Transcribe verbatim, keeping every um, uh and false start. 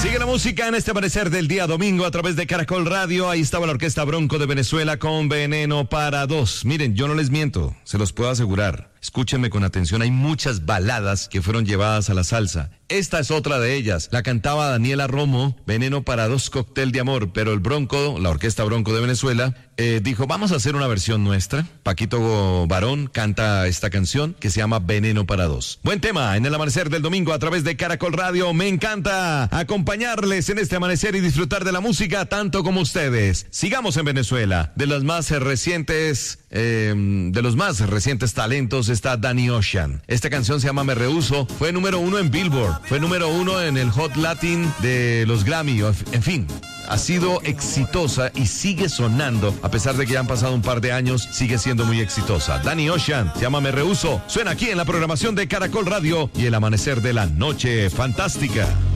Sigue la música en este amanecer del día domingo a través de Caracol Radio. Ahí estaba la Orquesta Bronco de Venezuela con Veneno para Dos. Miren, yo no les miento, se los puedo asegurar. Escúchenme con atención, hay muchas baladas que fueron llevadas a la salsa. Esta es otra de ellas. La cantaba Daniela Romo, Veneno para Dos, Cóctel de Amor. Pero el Bronco, la Orquesta Bronco de Venezuela, eh, dijo, vamos a hacer una versión nuestra. Paquito Barón canta esta canción que se llama Veneno para Dos. Buen tema en el amanecer del domingo a través de Caracol Radio. Me encanta acompañarles en este amanecer y disfrutar de la música tanto como ustedes. Sigamos en Venezuela. De los más recientes, eh, de los más recientes talentos está Danny Ocean. Esta canción se llama Me Rehuso. Fue número uno en Billboard. Fue número uno en el Hot Latin de los Grammy. En fin, ha sido exitosa y sigue sonando. A pesar de que ya han pasado un par de años, sigue siendo muy exitosa. Danny Ocean se llama Me Rehuso. Suena aquí en la programación de Caracol Radio y el amanecer de la noche fantástica.